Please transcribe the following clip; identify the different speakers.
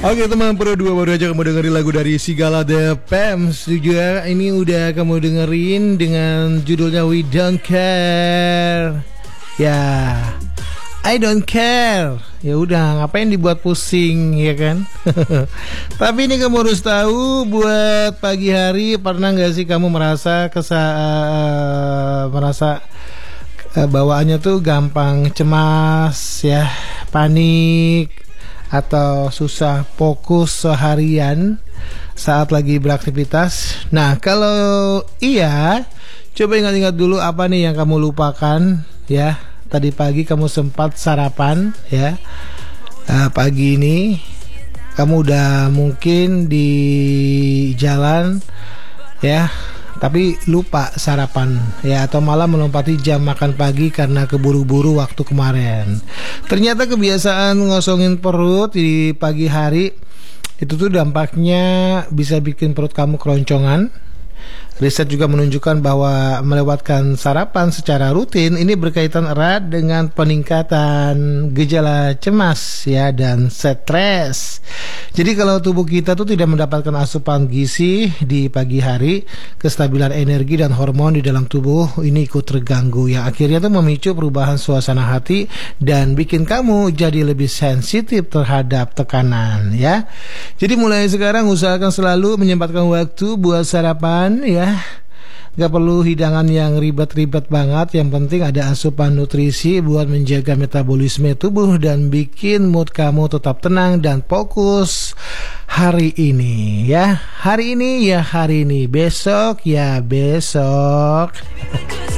Speaker 1: Oke teman Pro 2, baru aja kamu dengerin lagu dari Sigala The Pems. Juga ini udah kamu dengerin dengan judulnya We Don't Care. Ya, I don't care. Ya udah, ngapain dibuat pusing, ya kan? Tapi ini kamu harus tahu, buat pagi hari pernah nggak sih kamu merasa bawaannya tuh gampang cemas, ya, panik, atau susah fokus seharian saat lagi beraktivitas? Nah, kalau iya, coba ingat-ingat dulu apa nih yang kamu lupakan, ya. Tadi pagi kamu sempat sarapan, ya. Pagi ini kamu udah mungkin di jalan, ya, tapi lupa sarapan, ya, atau malah melompati jam makan pagi karena keburu-buru waktu kemarin. Ternyata kebiasaan ngosongin perut di pagi hari itu tuh dampaknya bisa bikin perut kamu keroncongan. Riset juga menunjukkan bahwa melewatkan sarapan secara rutin ini berkaitan erat dengan peningkatan gejala cemas, ya, dan stres. Jadi kalau tubuh kita tuh tidak mendapatkan asupan gizi di pagi hari, kestabilan energi dan hormon di dalam tubuh ini ikut terganggu, yang akhirnya tuh memicu perubahan suasana hati dan bikin kamu jadi lebih sensitif terhadap tekanan, ya. Jadi mulai sekarang usahakan selalu menyempatkan waktu buat sarapan, ya. Gak perlu hidangan yang ribet-ribet banget, yang penting ada asupan nutrisi buat menjaga metabolisme tubuh dan bikin mood kamu tetap tenang dan fokus hari ini, ya. Hari ini ya hari ini, besok ya besok.